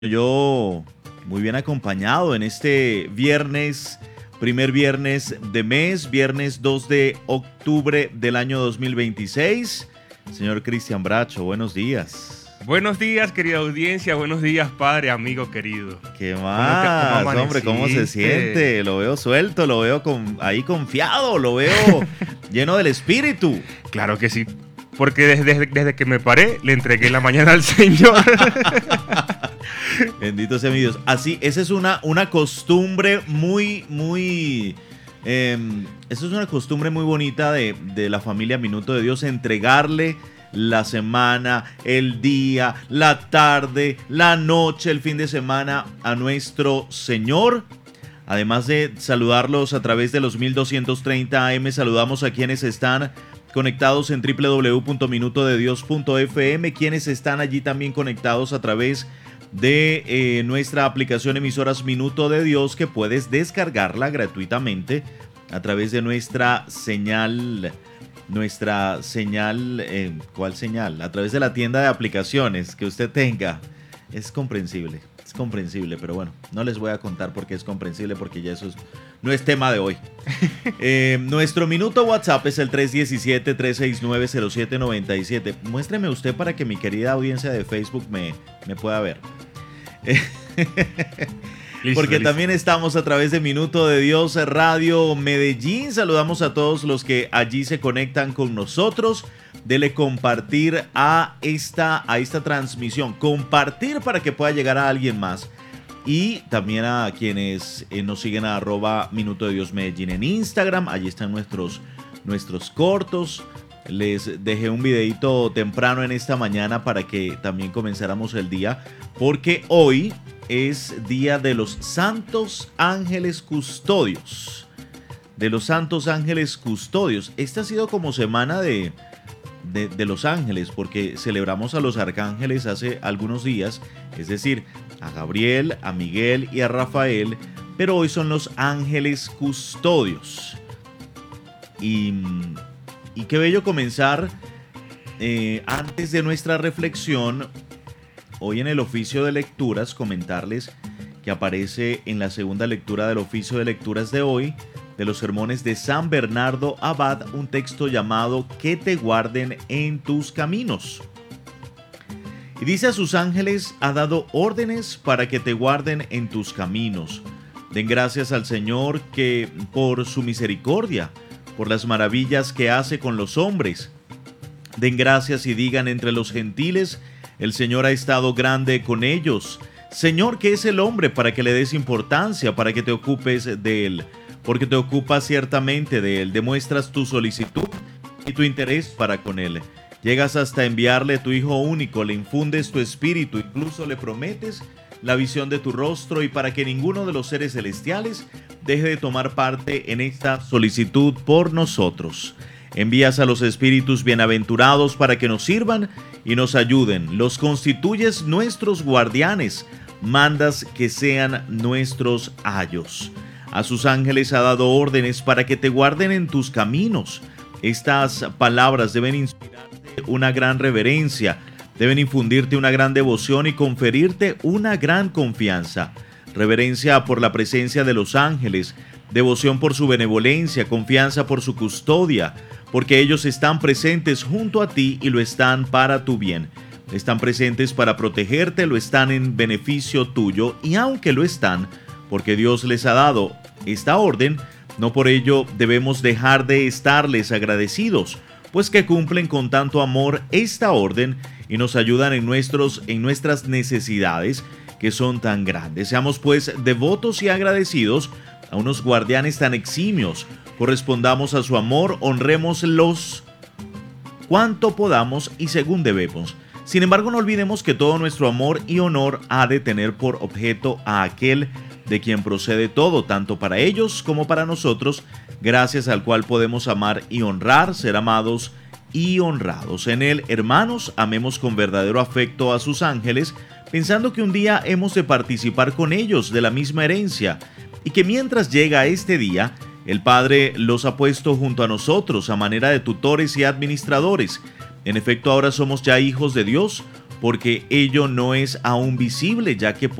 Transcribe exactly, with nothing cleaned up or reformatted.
Yo muy bien acompañado en este viernes, primer viernes de mes, viernes dos de octubre del año dos mil veintiséis. Señor Cristian Bracho, buenos días. Buenos días, querida audiencia. Buenos días, padre, amigo querido. ¿Qué ¿Cómo te- más, cómo hombre? ¿Cómo se amaneciste? siente? Lo veo suelto, lo veo con, ahí confiado, lo veo lleno del espíritu. Claro que sí, porque desde, desde- desde que me paré le entregué la mañana al Señor. Bendito sea mi Dios. Así, esa es una, una costumbre muy, muy... eh, esa es una costumbre muy bonita de, de la familia Minuto de Dios, entregarle la semana, el día, la tarde, la noche, el fin de semana a nuestro Señor. Además de saludarlos a través de los mil doscientos treinta A M, saludamos a quienes están conectados en doble u doble u doble u punto minuto de dios punto f m, quienes están allí también conectados a través de eh, nuestra aplicación Emisoras Minuto de Dios, que puedes descargarla gratuitamente a través de nuestra señal, nuestra señal, eh, ¿cuál señal? A través de la tienda de aplicaciones que usted tenga. Es comprensible, es comprensible, pero bueno, no les voy a contar por qué es comprensible, porque ya eso es- no es tema de hoy. Eh, nuestro minuto WhatsApp es el tres uno siete, tres seis nueve, cero siete nueve siete. Muéstreme usted para que mi querida audiencia de Facebook me, me pueda ver. Listo, Porque listo. también estamos a través de Minuto de Dios Radio Medellín. Saludamos a todos los que allí se conectan con nosotros. Dele compartir a esta, a esta transmisión. Compartir para que pueda llegar a alguien más. Y también a quienes eh, nos siguen a arroba Minuto de Dios Medellín en Instagram. Allí están nuestros, nuestros cortos. Les dejé un videito temprano en esta mañana para que también comenzáramos el día, porque hoy es día de los Santos Ángeles Custodios. De los Santos Ángeles Custodios. Esta ha sido como semana de, de, de los ángeles, porque celebramos a los arcángeles hace algunos días, es decir, a Gabriel, a Miguel y a Rafael, pero hoy son los ángeles custodios. Y, y qué bello comenzar eh, antes de nuestra reflexión, hoy en el oficio de lecturas, comentarles que aparece en la segunda lectura del oficio de lecturas de hoy, de los sermones de San Bernardo Abad, un texto llamado Que te guarden en tus caminos. Y dice: a sus ángeles ha dado órdenes para que te guarden en tus caminos. Den gracias al Señor que por su misericordia, por las maravillas que hace con los hombres. Den gracias y digan entre los gentiles: el Señor ha estado grande con ellos. Señor, ¿qué es el hombre para que le des importancia, para que te ocupes de él? Porque te ocupas ciertamente de él, demuestras tu solicitud y tu interés para con él. Llegas hasta enviarle tu Hijo único, le infundes tu espíritu, incluso le prometes la visión de tu rostro, y para que ninguno de los seres celestiales deje de tomar parte en esta solicitud por nosotros. Envías a los espíritus bienaventurados para que nos sirvan y nos ayuden. Los constituyes nuestros guardianes, mandas que sean nuestros ayos. A sus ángeles ha dado órdenes para que te guarden en tus caminos. Estas palabras deben inspirarte una gran reverencia, deben infundirte una gran devoción y conferirte una gran confianza. Reverencia por la presencia de los ángeles, devoción por su benevolencia, confianza por su custodia, porque ellos están presentes junto a ti y lo están para tu bien. Están presentes para protegerte, lo están en beneficio tuyo, y aunque lo están, porque Dios les ha dado esta orden, no por ello debemos dejar de estarles agradecidos, pues que cumplen con tanto amor esta orden y nos ayudan en, nuestros, en nuestras necesidades, que son tan grandes. Seamos pues devotos y agradecidos a unos guardianes tan eximios. Correspondamos a su amor, honrémoslos cuanto podamos y según debemos. Sin embargo, no olvidemos que todo nuestro amor y honor ha de tener por objeto a aquel de quien procede todo, tanto para ellos como para nosotros, gracias al cual podemos amar y honrar, ser amados y honrados. En él, hermanos, amemos con verdadero afecto a sus ángeles, pensando que un día hemos de participar con ellos de la misma herencia, y que mientras llega este día, el Padre los ha puesto junto a nosotros a manera de tutores y administradores. En efecto, ahora somos ya hijos de Dios, porque ello no es aún visible, ya que